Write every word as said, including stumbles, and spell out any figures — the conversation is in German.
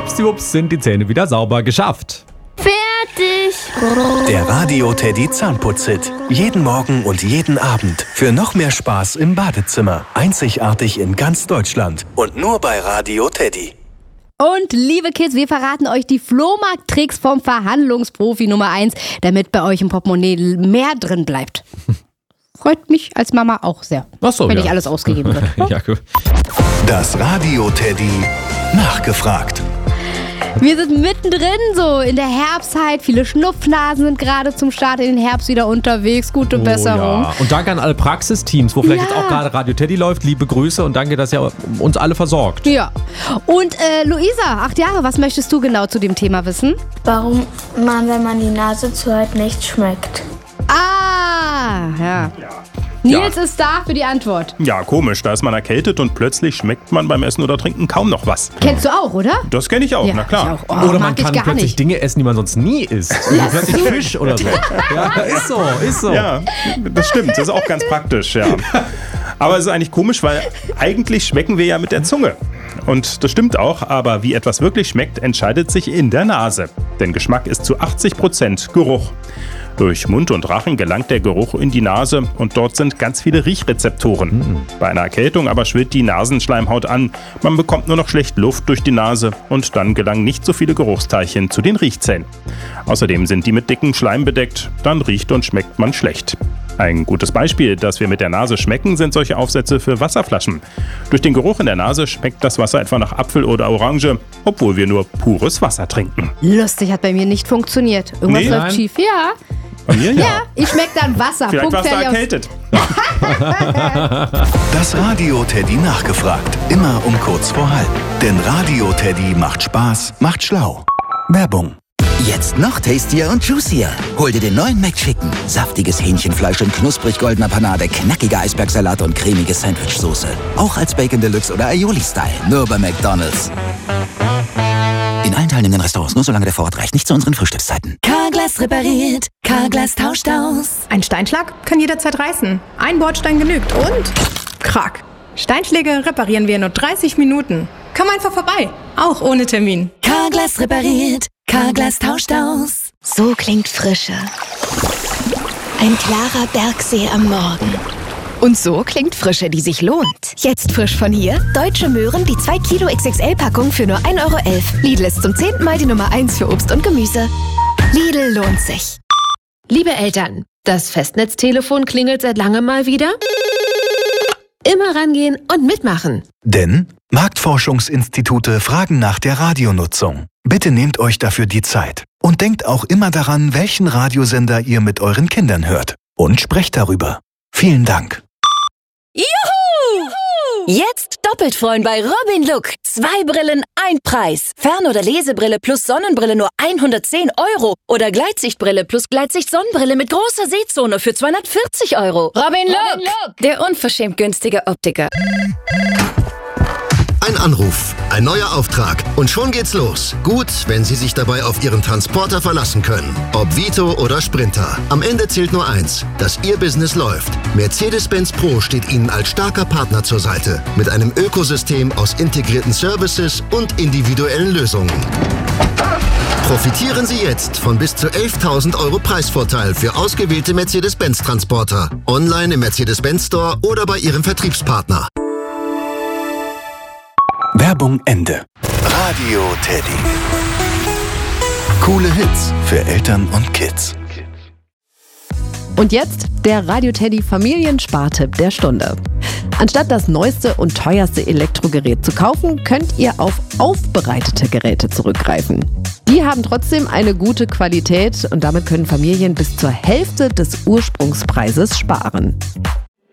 schwuppsiwupps sind die Zähne wieder sauber. Geschafft. Fertig. Der Radio Teddy Zahnputz-Hit. Jeden Morgen und jeden Abend. Für noch mehr Spaß im Badezimmer. Einzigartig in ganz Deutschland. Und nur bei Radio Teddy. Und liebe Kids, wir verraten euch die Flohmarkt-Tricks vom Verhandlungsprofi Nummer eins, damit bei euch im Portemonnaie mehr drin bleibt. Freut mich als Mama auch sehr, Ach so, wenn ja. nicht alles ausgegeben wird. Ja, gut. Das Radio Teddy nachgefragt. Wir sind mittendrin, so in der Herbstzeit. Viele Schnupfnasen sind gerade zum Start in den Herbst wieder unterwegs. Gute Oh, Besserung. ja. Und danke an alle Praxisteams, wo vielleicht Ja. jetzt auch gerade Radio Teddy läuft. Liebe Grüße und danke, dass ihr uns alle versorgt. Ja. Und äh, Luisa, acht Jahre, was möchtest du genau zu dem Thema wissen? Warum man, wenn man die Nase zuhält, nicht schmeckt? Ah, ja. Nils ist da für die Antwort. Ja, komisch, da ist man erkältet und plötzlich schmeckt man beim Essen oder Trinken kaum noch was. Kennst du auch, oder? Das kenne ich auch, Ja, na klar. ich auch. Oh, Oder man mag ich kann gar plötzlich nicht. Dinge essen, die man sonst nie isst. Also plötzlich Fisch oder so. Ja, ist so, ist so. Ja, das stimmt, das ist auch ganz praktisch, ja. Aber es ist eigentlich komisch, weil eigentlich schmecken wir ja mit der Zunge. Und das stimmt auch, aber wie etwas wirklich schmeckt, entscheidet sich in der Nase. Denn Geschmack ist zu achtzig Prozent Geruch. Durch Mund und Rachen gelangt der Geruch in die Nase und dort sind ganz viele Riechrezeptoren. Mhm. Bei einer Erkältung aber schwillt die Nasenschleimhaut an. Man bekommt nur noch schlecht Luft durch die Nase und dann gelangen nicht so viele Geruchsteilchen zu den Riechzellen. Außerdem sind die mit dickem Schleim bedeckt, dann riecht und schmeckt man schlecht. Ein gutes Beispiel, dass wir mit der Nase schmecken, sind solche Aufsätze für Wasserflaschen. Durch den Geruch in der Nase schmeckt das Wasser etwa nach Apfel oder Orange, obwohl wir nur pures Wasser trinken. Lustig, hat bei mir nicht funktioniert. Irgendwas Nee? läuft Nein. schief. Ja. Bei mir ja. Ja, ich schmeck dann Wasser. Vielleicht Punkt, warst du fertig, aus. erkältet. Das Radio Teddy nachgefragt. Immer um kurz vor halb. Denn Radio Teddy macht Spaß, macht schlau. Werbung. Jetzt noch tastier und juicier. Hol dir den neuen McChicken. Saftiges Hähnchenfleisch in knusprig goldener Panade, knackiger Eisbergsalat und cremige Sandwichsoße. Auch als Bacon Deluxe oder Aioli-Style. Nur bei McDonald's. In allen teilnehmenden Restaurants, nur solange der Vorrat reicht. Nicht zu unseren Frühstückszeiten. Carglass repariert, Carglass tauscht aus. Ein Steinschlag kann jederzeit reißen. Ein Bordstein genügt und krack. Steinschläge reparieren wir in nur dreißig Minuten. Komm einfach vorbei, auch ohne Termin. Carglass repariert, Carglass tauscht aus. So klingt Frische. Ein klarer Bergsee am Morgen. Und so klingt Frische, die sich lohnt. Jetzt frisch von hier. Deutsche Möhren, die zwei Kilo X X L-Packung für nur ein Euro elf. Lidl ist zum zehnten Mal die Nummer eins für Obst und Gemüse. Lidl lohnt sich. Liebe Eltern, das Festnetztelefon klingelt seit langem mal wieder. Immer rangehen und mitmachen. Denn Marktforschungsinstitute fragen nach der Radionutzung. Bitte nehmt euch dafür die Zeit. Und denkt auch immer daran, welchen Radiosender ihr mit euren Kindern hört. Und sprecht darüber. Vielen Dank. Juhu! Jetzt doppelt freuen bei Robin Look. Zwei Brillen, ein Preis. Fern- oder Lesebrille plus Sonnenbrille nur hundertzehn Euro. Oder Gleitsichtbrille plus Gleitsicht-Sonnenbrille mit großer Sehzone für zweihundertvierzig Euro. Robin Look, Robin Look. Der unverschämt günstige Optiker. Ein Anruf, ein neuer Auftrag und schon geht's los. Gut, wenn Sie sich dabei auf Ihren Transporter verlassen können. Ob Vito oder Sprinter. Am Ende zählt nur eins, dass Ihr Business läuft. Mercedes-Benz Pro steht Ihnen als starker Partner zur Seite. Mit einem Ökosystem aus integrierten Services und individuellen Lösungen. Profitieren Sie jetzt von bis zu elftausend Euro Preisvorteil für ausgewählte Mercedes-Benz-Transporter. Online im Mercedes-Benz Store oder bei Ihrem Vertriebspartner. Werbung Ende. Radio Teddy. Coole Hits für Eltern und Kids. Und jetzt der Radio Teddy Familienspartipp der Stunde. Anstatt das neueste und teuerste Elektrogerät zu kaufen, könnt ihr auf aufbereitete Geräte zurückgreifen. Die haben trotzdem eine gute Qualität und damit können Familien bis zur Hälfte des Ursprungspreises sparen.